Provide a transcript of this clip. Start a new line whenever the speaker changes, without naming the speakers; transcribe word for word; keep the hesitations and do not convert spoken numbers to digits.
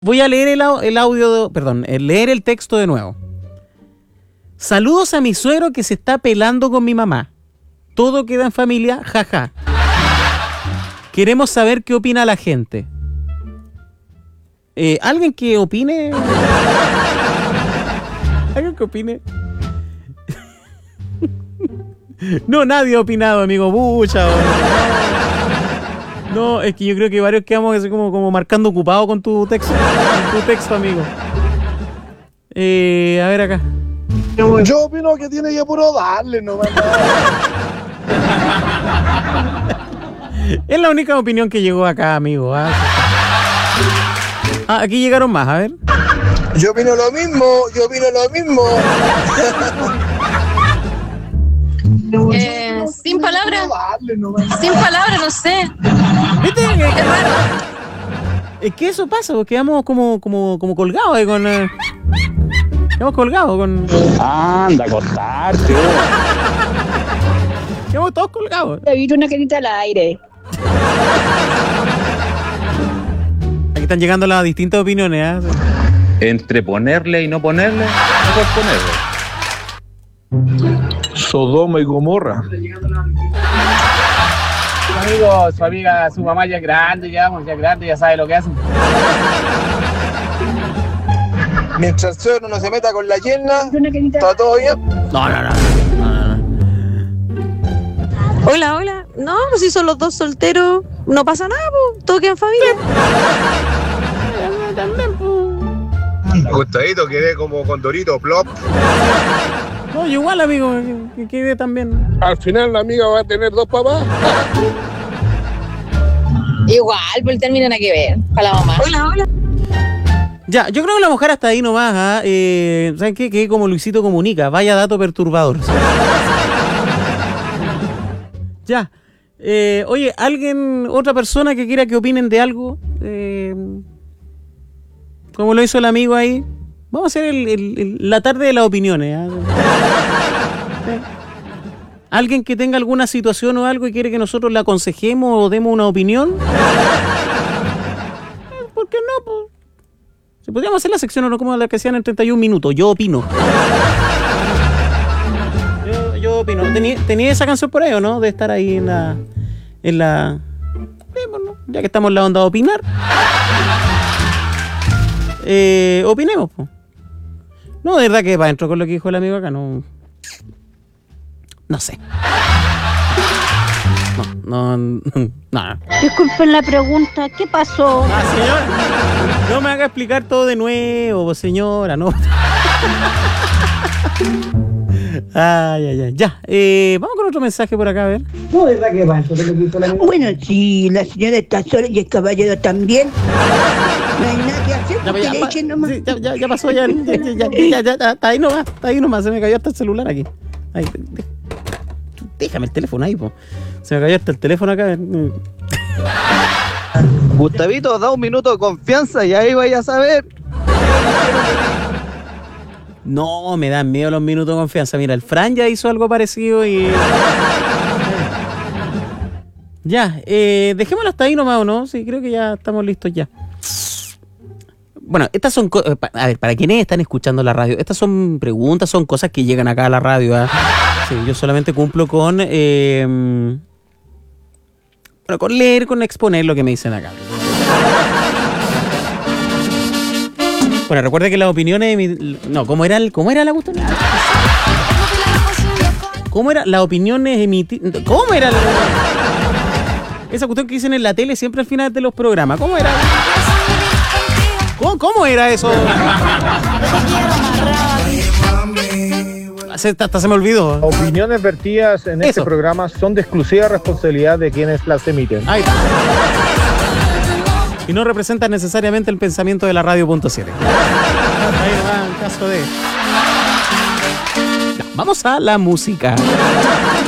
Voy a leer el, el audio, de, perdón, leer el texto de nuevo. Saludos a mi suegro que se está pelando con mi mamá. Todo queda en familia, jaja. Queremos saber qué opina la gente. Eh, ¿Alguien que opine? ¿Alguien que opine? No, nadie ha opinado, amigo. Pucha, no, es que yo creo que varios quedamos así como, como marcando ocupado con tu texto. Con tu texto, amigo. Eh, a ver acá.
Yo opino que tiene que puro darle, no.
Es la única opinión que llegó acá, amigo. Ah, ah, aquí llegaron más, a ver.
Yo opino lo mismo, yo opino lo mismo.
Eh, sin palabras, sin palabras, no sé.
¿Viste?
Es raro.
Es que eso pasa, porque quedamos como, como, como colgados ahí con... Eh, quedamos colgados con...
Anda, a acostarte.
Quedamos todos colgados.
Te vi una carita al aire.
Aquí están llegando las distintas opiniones, ¿eh?
Entre ponerle y no ponerle, mejor ponerle.
Sodoma y Gomorra.
Su amigo, su amiga, su mamá ya es grande, ya, ya es grande, ya sabe lo que hacen.
Mientras el suegro no se meta con la yerna, está todo bien.
No, no, no. no, no, no.
Hola, hola. No, pues si son los dos solteros, no pasa nada, pues. Todo queda en familia.
Acostadito, quedé como con Dorito, plop.
No, igual, amigo, que, que quede también.
Al final la amiga va a tener dos papás.
Igual, por el término nada que ver, para la mamá.
Hola, hola.
Ya, yo creo que la mujer hasta ahí nomás, ¿ah? eh, ¿saben qué? Que como Luisito Comunica, vaya dato perturbador. Ya, eh, oye, ¿alguien, otra persona que quiera que opinen de algo? Eh, como lo hizo el amigo ahí. Vamos a hacer el, el, el, la tarde de las opiniones. ¿eh? ¿Sí? ¿Alguien que tenga alguna situación o algo y quiere que nosotros le aconsejemos o demos una opinión? ¿Por qué no? Pues, si podríamos hacer la sección o no como la que sean en treinta y un minutos. Yo opino. Yo, yo opino. ¿Tenía, ¿Tenía esa canción por ahí o no? De estar ahí en la... En la... Sí, bueno, ya que estamos en la onda de opinar. Eh, opinemos, po. No, de verdad que para adentro con lo que dijo el amigo acá, no... No sé. No, no, no. no.
Disculpen la pregunta, ¿qué pasó?
Ah, señora, no me haga explicar todo de nuevo, señora, no. Ay, ay, ay. Ya, eh, vamos con otro mensaje por acá, a ver.
No, de verdad que va, eso es lo que hizo la amiga.
Bueno, si la señora está sola y el caballero también, no hay nada que hacer, porque
Ya,
le
ya,
echen nomás.
sí, ya, ya, ya pasó, ya, ya, ya, ya, ya, ya, ya, está ahí nomás, está ahí nomás, se me cayó hasta el celular aquí. Ahí, de, déjame el teléfono ahí, po. Se me cayó hasta el teléfono acá.
Gustavito, da un minuto de confianza y ahí vaya a saber.
No, me dan miedo los minutos de confianza. Mira, el Fran ya hizo algo parecido y... Ya, eh, dejémoslo hasta ahí nomás, ¿o no? Sí, creo que ya estamos listos ya. Bueno, estas son... Co- a ver, para quienes están escuchando la radio, estas son preguntas, son cosas que llegan acá a la radio, ¿eh? Sí, yo solamente cumplo con... Eh, bueno, con leer, con exponer lo que me dicen acá. Bueno, recuerda que las opiniones... Mi, no, ¿cómo era, el, ¿cómo era la cuestión? ¿Cómo era? Las opiniones emitidas... ¿Cómo era? El, esa cuestión que dicen en la tele siempre al final de los programas. ¿Cómo era? ¿Cómo, cómo era eso? Hasta, hasta se me olvidó.
Opiniones vertidas en
Eso.
este programa son de exclusiva responsabilidad de quienes las emiten.
Ahí está. Y no representan necesariamente el pensamiento de la radio punto siete. Ahí va el caso de... Ya, vamos a la música.